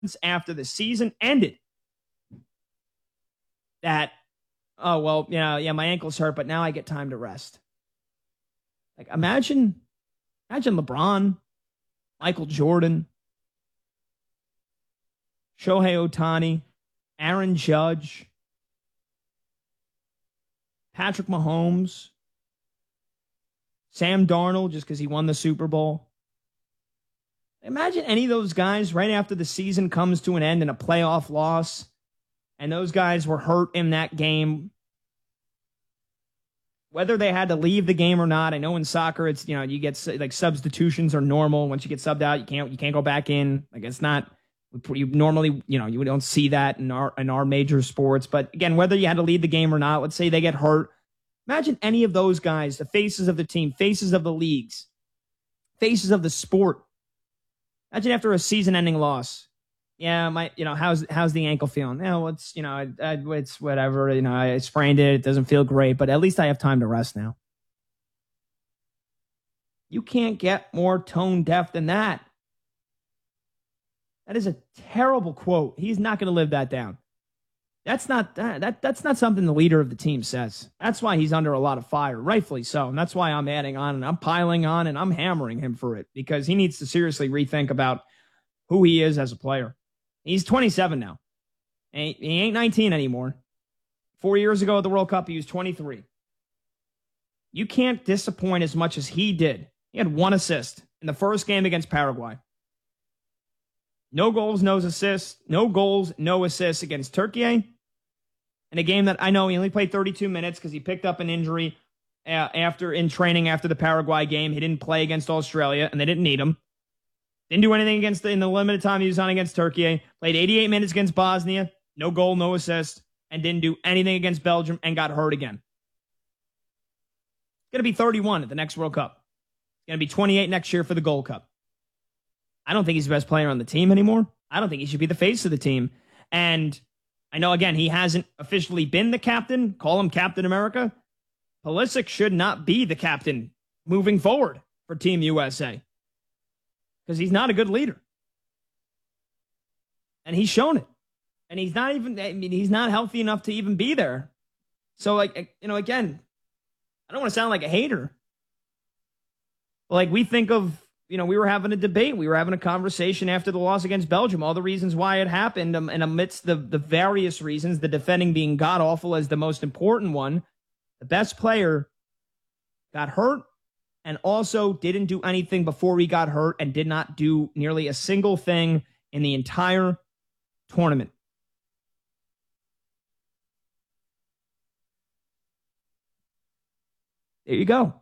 after the season ended that, oh, well, yeah, my ankle's hurt, but now I get time to rest. Like, imagine LeBron, Michael Jordan, Shohei Ohtani, Aaron Judge, Patrick Mahomes, Sam Darnold, just because he won the Super Bowl. Imagine any of those guys right after the season comes to an end in a playoff loss, and those guys were hurt in that game. Whether they had to leave the game or not, I know in soccer it's, you get like substitutions are normal. Once you get subbed out, you can't go back in. Like, it's not, you normally, you don't see that in our major sports. But again, whether you had to leave the game or not, let's say they get hurt. Imagine any of those guys, the faces of the team, faces of the leagues, faces of the sport. Imagine after a season-ending loss. Yeah, how's the ankle feeling? Yeah, well, it's, it's whatever. I sprained it. It doesn't feel great, but at least I have time to rest now. You can't get more tone deaf than that. That is a terrible quote. He's not going to live that down. That's not something the leader of the team says. That's why he's under a lot of fire, rightfully so. And that's why I'm adding on and I'm piling on and I'm hammering him for it, because he needs to seriously rethink about who he is as a player. He's 27 now. He ain't 19 anymore. 4 years ago at the World Cup, he was 23. You can't disappoint as much as he did. He had 1 assist in the first game against Paraguay. No goals, no assists. No goals, no assists against Turkey. In a game that I know he only played 32 minutes because he picked up an injury in training after the Paraguay game. He didn't play against Australia, and they didn't need him. Didn't do anything in the limited time he was on against Turkey. Played 88 minutes against Bosnia. No goal, no assist. And didn't do anything against Belgium and got hurt again. Going to be 31 at the next World Cup. Going to be 28 next year for the Gold Cup. I don't think he's the best player on the team anymore. I don't think he should be the face of the team. And I know, again, he hasn't officially been the captain. Call him Captain America. Pulisic should not be the captain moving forward for Team USA, because he's not a good leader. And he's shown it. And he's not healthy enough to even be there. So, again, I don't want to sound like a hater. But, we think of, we were having a debate. We were having a conversation after the loss against Belgium, all the reasons why it happened. And amidst the various reasons, the defending being god-awful as the most important one, the best player got hurt and also didn't do anything before he got hurt and did not do nearly a single thing in the entire tournament. There you go.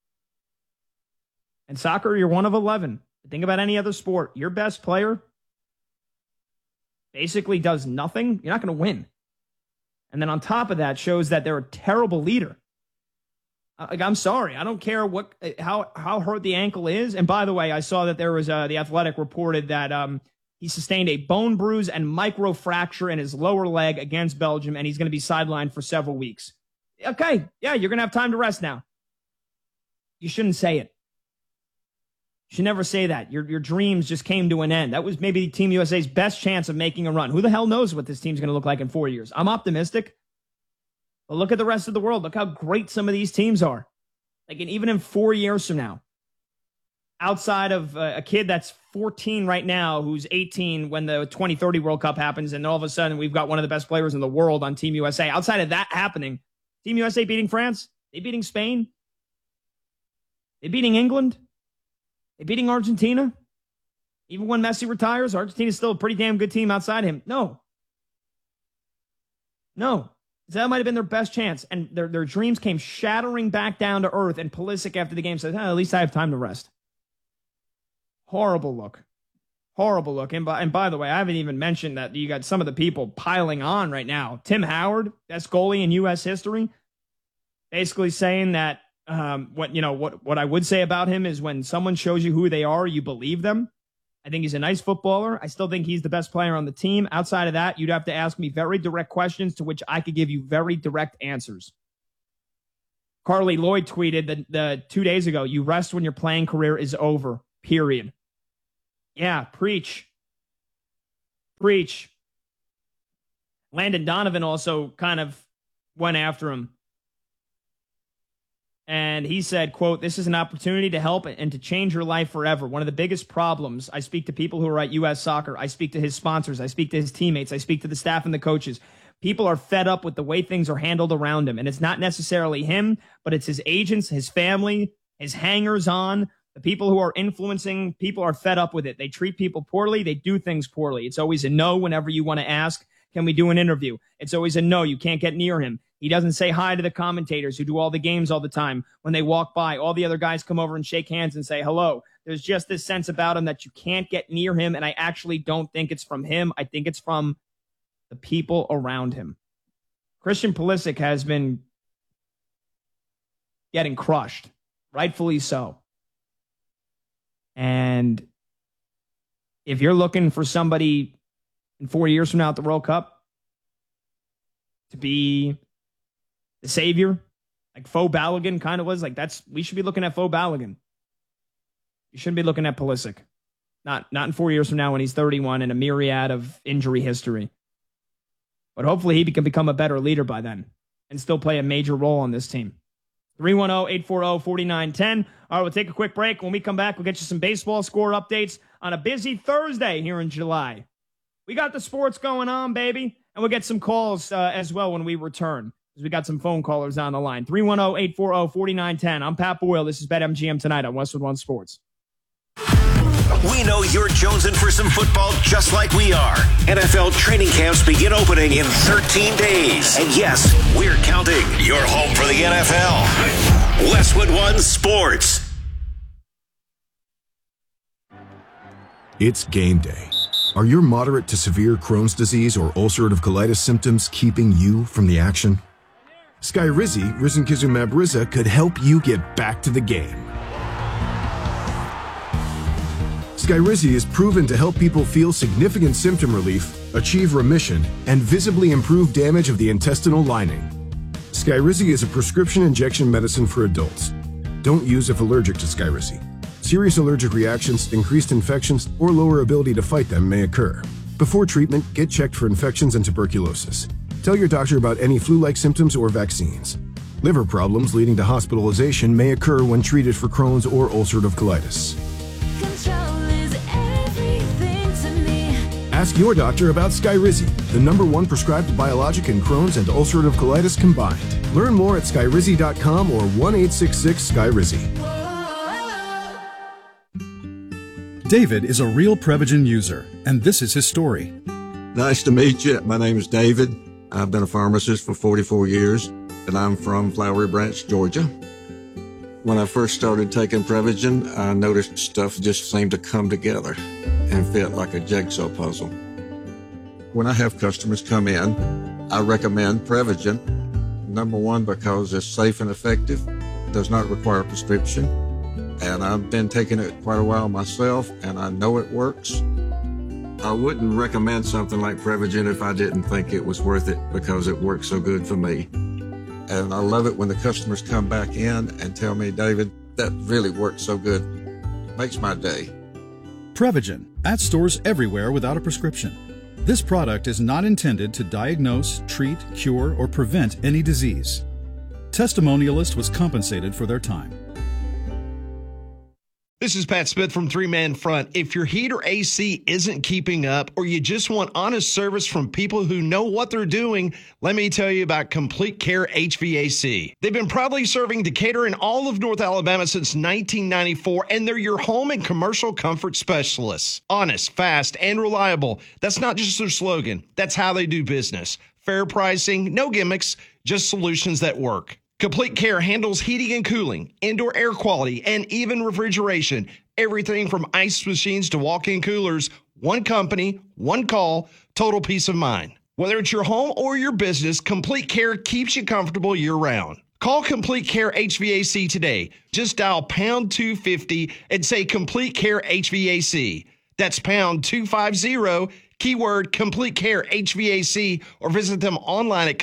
In soccer, you're one of 11. Think about any other sport. Your best player basically does nothing. You're not going to win. And then on top of that, shows that they're a terrible leader. I'm sorry. I don't care how hurt the ankle is. And by the way, I saw that there was the Athletic reported that he sustained a bone bruise and microfracture in his lower leg against Belgium, and he's going to be sidelined for several weeks. Okay, yeah, you're going to have time to rest now. You shouldn't say it. You should never say that. Your dreams just came to an end. That was maybe Team USA's best chance of making a run. Who the hell knows what this team's going to look like in 4 years? I'm optimistic. But look at the rest of the world. Look how great some of these teams are. And even in 4 years from now, outside of a kid that's 14 right now, who's 18 when the 2030 World Cup happens, and all of a sudden we've got one of the best players in the world on Team USA. Outside of that happening, Team USA beating France, they beating Spain, they beating England, they beating Argentina. Even when Messi retires, Argentina's still a pretty damn good team outside him. No. So that might have been their best chance. And their dreams came shattering back down to earth. And Pulisic after the game said, at least I have time to rest. Horrible look. And by the way, I haven't even mentioned that you got some of the people piling on right now. Tim Howard, best goalie in U.S. history, basically saying that what I would say about him is when someone shows you who they are, you believe them. I think he's a nice footballer. I still think he's the best player on the team. Outside of that, you'd have to ask me very direct questions to which I could give you very direct answers. Carly Lloyd tweeted the 2 days ago, you rest when your playing career is over, period. Yeah, preach. Preach. Landon Donovan also kind of went after him. And he said, quote, "This is an opportunity to help and to change your life forever. One of the biggest problems, I speak to people who are at U.S. Soccer. I speak to his sponsors. I speak to his teammates. I speak to the staff and the coaches. People are fed up with the way things are handled around him. And it's not necessarily him, but it's his agents, his family, his hangers-on. The people who are influencing people are fed up with it. They treat people poorly. They do things poorly. It's always a no whenever you want to ask, can we do an interview? It's always a no. You can't get near him. He doesn't say hi to the commentators who do all the games all the time. When they walk by, all the other guys come over and shake hands and say hello. There's just this sense about him that you can't get near him, and I actually don't think it's from him. I think it's from the people around him. Christian Pulisic has been getting crushed, rightfully so. And if you're looking for somebody in 4 years from now at the World Cup to be the savior, like Faux Balogun kind of was, like we should be looking at Faux Balogun. You shouldn't be looking at Pulisic. Not in 4 years from now when he's 31 and a myriad of injury history. But hopefully he can become a better leader by then and still play a major role on this team. 310-840-4910. All right, we'll take a quick break. When we come back, we'll get you some baseball score updates on a busy Thursday here in July. We got the sports going on, baby. And we'll get some calls as well when we return, because we got some phone callers on the line. 310-840-4910. I'm Pat Boyle. This is BetMGM Tonight on Westwood One Sports. We know you're jonesing for some football just like we are. NFL training camps begin opening in 13 days. And yes, we're counting. You're home for the NFL. Westwood One Sports. It's game day. Are your moderate to severe Crohn's disease or ulcerative colitis symptoms keeping you from the action? Skyrizi, risankizumab Riza, could help you get back to the game. Skyrizi is proven to help people feel significant symptom relief, achieve remission, and visibly improve damage of the intestinal lining. Skyrizi is a prescription injection medicine for adults. Don't use if allergic to Skyrizi. Serious allergic reactions, increased infections, or lower ability to fight them may occur. Before treatment, get checked for infections and tuberculosis. Tell your doctor about any flu-like symptoms or vaccines. Liver problems leading to hospitalization may occur when treated for Crohn's or ulcerative colitis. Ask your doctor about Skyrizi, the #1 prescribed biologic in Crohn's and ulcerative colitis combined. Learn more at skyrizi.com or 1-866-SKYRIZI. David is a real Prevagen user, and this is his story. Nice to meet you. My name is David. I've been a pharmacist for 44 years, and I'm from Flowery Branch, Georgia. When I first started taking Prevagen, I noticed stuff just seemed to come together and fit like a jigsaw puzzle. When I have customers come in, I recommend Prevagen. #1, because it's safe and effective, does not require a prescription, and I've been taking it quite a while myself, and I know it works. I wouldn't recommend something like Prevagen if I didn't think it was worth it, because it works so good for me. And I love it when the customers come back in and tell me, David, that really worked so good. Makes my day. Prevagen, at stores everywhere without a prescription. This product is not intended to diagnose, treat, cure, or prevent any disease. Testimonialist was compensated for their time. This is Pat Smith from Three Man Front. If your heat or AC isn't keeping up, or you just want honest service from people who know what they're doing, let me tell you about Complete Care HVAC. They've been proudly serving Decatur and all of North Alabama since 1994, and they're your home and commercial comfort specialists. Honest, fast, and reliable. That's not just their slogan. That's how they do business. Fair pricing, no gimmicks, just solutions that work. Complete Care handles heating and cooling, indoor air quality, and even refrigeration. Everything from ice machines to walk-in coolers. One company, one call, total peace of mind. Whether it's your home or your business, Complete Care keeps you comfortable year-round. Call Complete Care HVAC today. Just dial pound 250 and say Complete Care HVAC. That's pound 250, keyword Complete Care HVAC, or visit them online at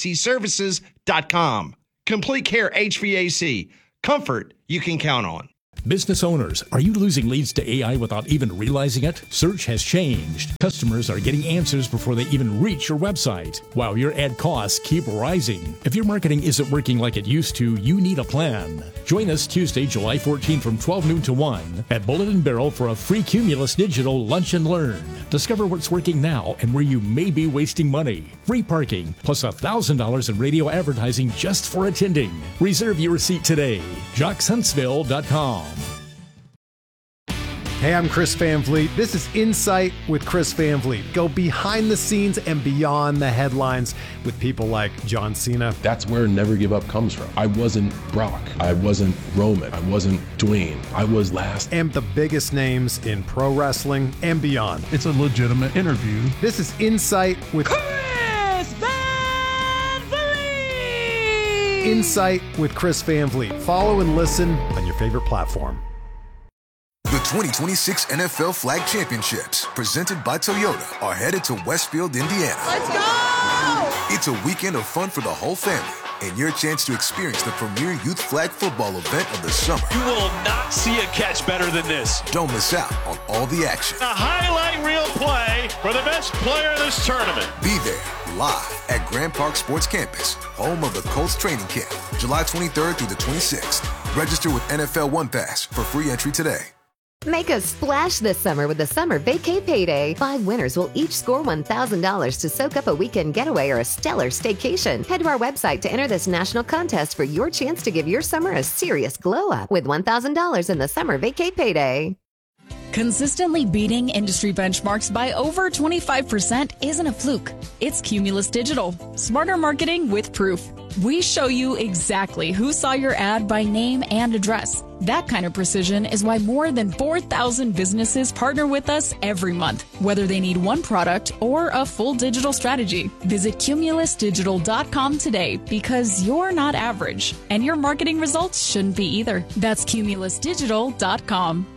CompleteCareHVACServices.com. Complete Care HVAC. Comfort you can count on. Business owners, are you losing leads to AI without even realizing it? Search has changed. Customers are getting answers before they even reach your website, while your ad costs keep rising. If your marketing isn't working like it used to, you need a plan. Join us Tuesday, July 14 from 12 noon to 1 at Bullet and Barrel for a free Cumulus Digital Lunch and Learn. Discover what's working now and where you may be wasting money. Free parking, plus $1,000 in radio advertising just for attending. Reserve your seat today. JocksHuntsville.com. Hey, I'm Chris Van Vliet. This is Insight with Chris Van Vliet. Go behind the scenes and beyond the headlines with people like John Cena. That's where Never Give Up comes from. I wasn't Brock. I wasn't Roman. I wasn't Dwayne. I was last. And the biggest names in pro wrestling and beyond. It's a legitimate interview. This is Insight with Chris Van Vliet. Insight with Chris Van Vliet. Follow and listen on your favorite platform. The 2026 NFL Flag Championships, presented by Toyota, are headed to Westfield, Indiana. Let's go! It's a weekend of fun for the whole family and your chance to experience the premier youth flag football event of the summer. You will not see a catch better than this. Don't miss out on all the action. A highlight reel play for the best player of this tournament. Be there live at Grand Park Sports Campus, home of the Colts training camp, July 23rd through the 26th. Register with NFL One Pass for free entry today. Make a splash this summer with the Summer Vacay Payday. 5 winners will each score $1,000 to soak up a weekend getaway or a stellar staycation. Head to our website to enter this national contest for your chance to give your summer a serious glow up with $1,000 in the Summer Vacay Payday. Consistently beating industry benchmarks by over 25% isn't a fluke. It's Cumulus Digital. Smarter marketing with proof. We show you exactly who saw your ad by name and address. That kind of precision is why more than 4,000 businesses partner with us every month, whether they need one product or a full digital strategy. Visit cumulusdigital.com today because you're not average, and your marketing results shouldn't be either. That's cumulusdigital.com.